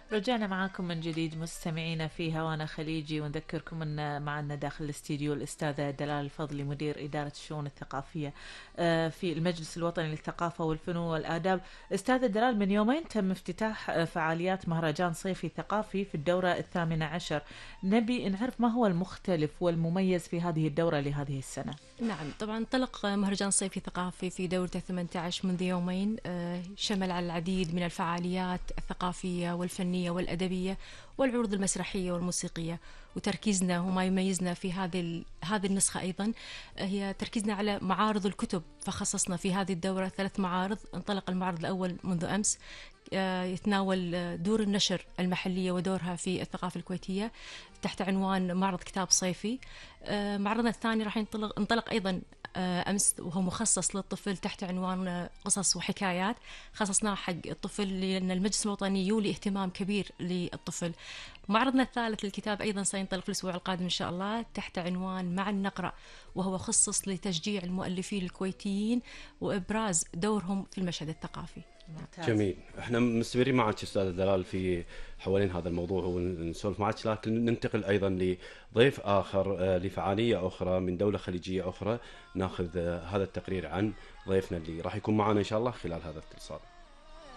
رجعنا معاكم من جديد مستمعينا في هوانا خليجي، ونذكركم أن معنا داخل الاستديو الأستاذة دلال الفضلي مدير إدارة الشؤون الثقافية في المجلس الوطني للثقافة والفنون والآداب. أستاذة دلال، من يومين تم افتتاح فعاليات مهرجان صيفي ثقافي في الدورة 18. نبي نعرف ما هو المختلف والمميز في هذه الدورة لهذه السنة. نعم، طبعا انطلق مهرجان صيفي ثقافي في دورته 18 منذ يومين، شمل على العديد من الفعاليات الثقافية والفنية والأدبية والعروض المسرحية والموسيقية. وتركيزنا وما يميزنا في هذه النسخة أيضا هي تركيزنا على معارض الكتب، فخصصنا في هذه الدورة 3 معارض. انطلق المعرض الأول منذ أمس، يتناول دور النشر المحلية ودورها في الثقافة الكويتية تحت عنوان معرض كتاب صيفي. معرضنا الثاني راح انطلق أيضا أمس، وهو مخصص للطفل تحت عنوان قصص وحكايات، خصصناه حق الطفل لأن المجلس الوطني يولي اهتمام كبير للطفل. معرضنا الثالث للكتاب أيضا سينطلق في الأسبوع القادم إن شاء الله تحت عنوان معا نقرأ، وهو خصص لتشجيع المؤلفين الكويتيين وإبراز دورهم في المشهد الثقافي. ممتاز. جميل. احنا مستمرين معك استاذ دلال في حوالين هذا الموضوع ونسولف معك، لكن ننتقل ايضا لضيف اخر لفعاليه اخرى من دوله خليجيه اخرى. ناخذ هذا التقرير عن ضيفنا اللي راح يكون معنا ان شاء الله خلال هذا الاتصال.